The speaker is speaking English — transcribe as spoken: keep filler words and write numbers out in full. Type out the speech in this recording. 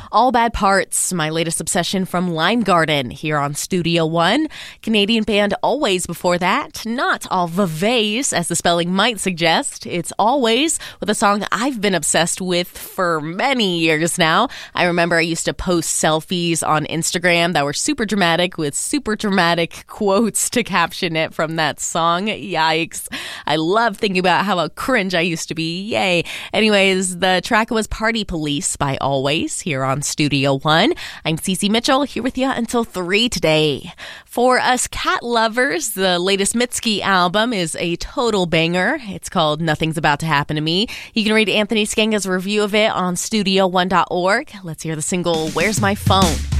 All Bad Parts, my latest obsession from Lime Garden here on Studio One. Canadian band Always before that. Not Always, as the spelling might suggest. It's Always, with a song I've been obsessed with for many years now. I remember I used to post selfies on Instagram that were super dramatic with super dramatic quotes to caption it from that song. Yikes. I love thinking about how cringe I used to be. Yay. Anyways, the track was Party Police by Always here on Studio One. I'm Cece Mitchell, here with you until three today. For us cat lovers, the latest Mitski album is a total banger. It's called Nothing's About to Happen to Me. You can read Anthony Skanga's review of it on studio one dot org. Let's hear the single, Where's My Phone?